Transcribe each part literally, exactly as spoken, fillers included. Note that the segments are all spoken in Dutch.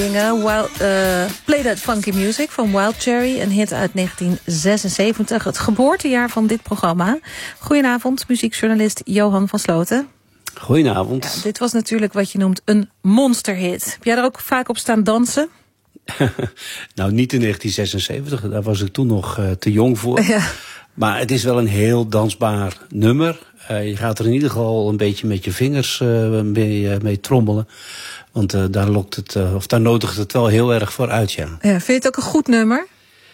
Wild, uh, Play That Funky Music van Wild Cherry, een hit uit negentien zesenzeventig, het geboortejaar van dit programma. Goedenavond, muziekjournalist Johan van Sloten. Goedenavond. Ja, dit was natuurlijk wat je noemt een monsterhit. Heb jij er ook vaak op staan dansen? Nou, niet in negentien zesenzeventig, daar was ik toen nog uh, te jong voor. Ja. Maar het is wel een heel dansbaar nummer. Uh, je gaat er in ieder geval een beetje met je vingers uh, mee, uh, mee trommelen. Want uh, daar lokt het, uh, of daar nodigt het wel heel erg voor uit, ja. Ja, vind je het ook een goed nummer?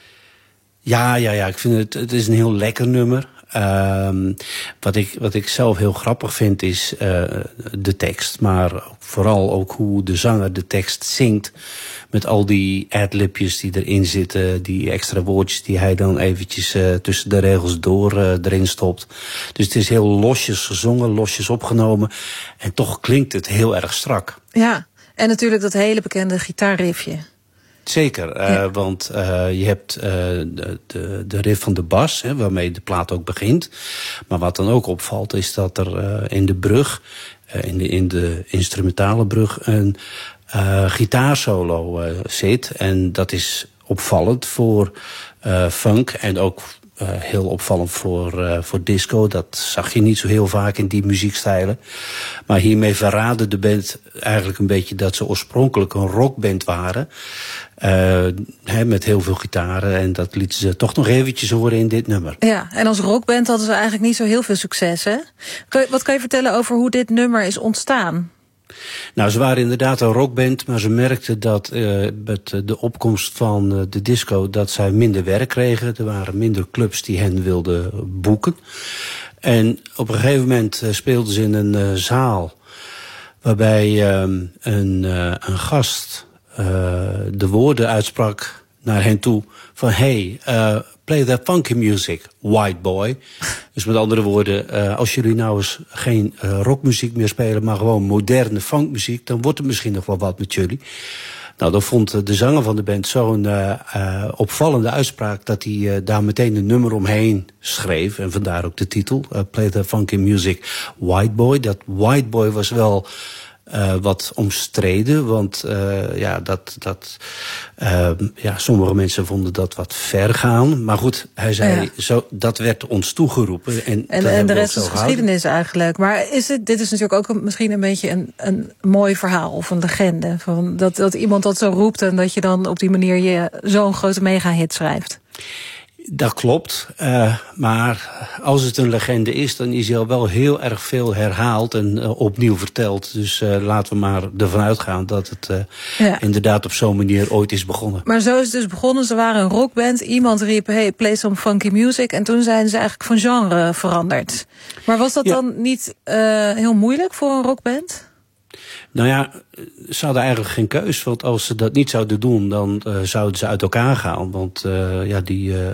Ja, ja, ja. Ik vind het, het is een heel lekker nummer. Uh, wat, ik, wat ik zelf heel grappig vind is uh, de tekst. Maar vooral ook hoe de zanger de tekst zingt. Met al die adlibjes die erin zitten. Die extra woordjes die hij dan eventjes uh, tussen de regels door uh, erin stopt. Dus het is heel losjes gezongen, losjes opgenomen. En toch klinkt het heel erg strak. Ja, en natuurlijk dat hele bekende gitaarriffje. Zeker, uh, ja. want uh, je hebt uh, de, de, de riff van de bas, hè, waarmee de plaat ook begint. Maar wat dan ook opvalt is dat er uh, in de brug, uh, in, de, in de instrumentale brug, een uh, gitaarsolo uh, zit. En dat is opvallend voor uh, funk en ook Uh, heel opvallend voor, uh, voor disco. Dat zag je niet zo heel vaak in die muziekstijlen. Maar hiermee verraadde de band eigenlijk een beetje dat ze oorspronkelijk een rockband waren. Uh, he, met heel veel gitaren. En dat lieten ze toch nog eventjes horen in dit nummer. Ja, en als rockband hadden ze eigenlijk niet zo heel veel succes, hè? Wat kan je vertellen over hoe dit nummer is ontstaan? Nou, ze waren inderdaad een rockband, maar ze merkten dat uh, met de opkomst van uh, de disco dat zij minder werk kregen. Er waren minder clubs die hen wilden boeken. En op een gegeven moment uh, speelden ze in een uh, zaal waarbij uh, een, uh, een gast uh, de woorden uitsprak naar hen toe van hey, uh, play that funky music, white boy. Dus met andere woorden, uh, als jullie nou eens geen uh, rockmuziek meer spelen, maar gewoon moderne funkmuziek, dan wordt het misschien nog wel wat met jullie. Nou, dan vond de zanger van de band zo'n uh, uh, opvallende uitspraak dat hij uh, daar meteen een nummer omheen schreef. En vandaar ook de titel, uh, Play that funky music, white boy. Dat white boy was wel Uh, wat omstreden, want uh, ja, dat, dat, uh, ja, sommige mensen vonden dat wat ver gaan. Maar goed, hij zei, ja. zo, dat werd ons toegeroepen. En, en, en de rest is geschiedenis eigenlijk. Maar is het, dit is natuurlijk ook een, misschien een beetje een, een mooi verhaal of een legende. Van dat, dat iemand dat zo roept en dat je dan op die manier je zo'n grote mega-hit schrijft. Dat klopt, uh, maar als het een legende is, dan is hij al wel heel erg veel herhaald en uh, opnieuw verteld. Dus uh, laten we maar ervan uitgaan dat het uh, ja. inderdaad op zo'n manier ooit is begonnen. Maar zo is het dus begonnen, ze waren een rockband, iemand riep, hey, play some funky music. En toen zijn ze eigenlijk van genre veranderd. Maar was dat ja. dan niet uh, heel moeilijk voor een rockband? Nou ja, ze hadden eigenlijk geen keus. Want als ze dat niet zouden doen, dan uh, zouden ze uit elkaar gaan. Want uh, ja, die, uh,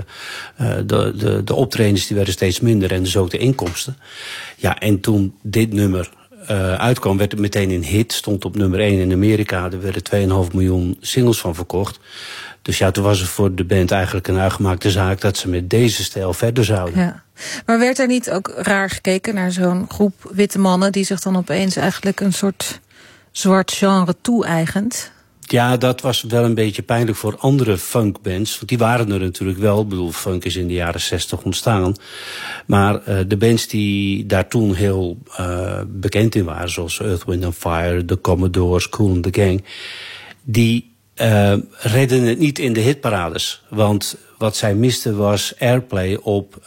de, de, de optredens die werden steeds minder en dus ook de inkomsten. Ja, en toen dit nummer uh, uitkwam, werd het meteen een hit. Stond op nummer één in Amerika. Er werden twee komma vijf miljoen singles van verkocht. Dus ja, toen was het voor de band eigenlijk een uitgemaakte zaak dat ze met deze stijl verder zouden. Ja. Maar werd er niet ook raar gekeken naar zo'n groep witte mannen die zich dan opeens eigenlijk een soort zwart genre toe-eigent? Ja, dat was wel een beetje pijnlijk voor andere funkbands. Want die waren er natuurlijk wel. Ik bedoel, funk is in de jaren zestig ontstaan. Maar uh, de bands die daar toen heel uh, bekend in waren, zoals Earth, Wind and Fire, The Commodores, Kool and the Gang, die uh, redden het niet in de hitparades. Want wat zij misten was airplay op